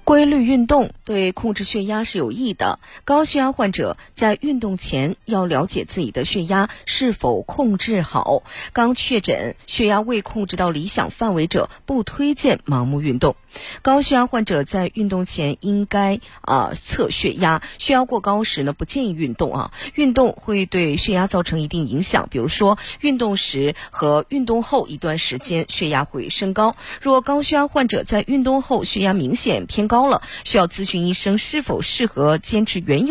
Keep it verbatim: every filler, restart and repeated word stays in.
规律运动对控制血压是有益的。高血压患者在运动前要了解自己的血压是否控制好。刚确诊血压未控制到理想范围者，不推荐盲目运动。高血压患者在运动前应该啊、呃、测血压，血压过高时呢不建议运动啊。运动会对血压造成一定影响，比如说运动时和运动后一段时间血压会升高。若高血压患者在运动后血压明显偏高了，需要咨询医生是否适合坚持原有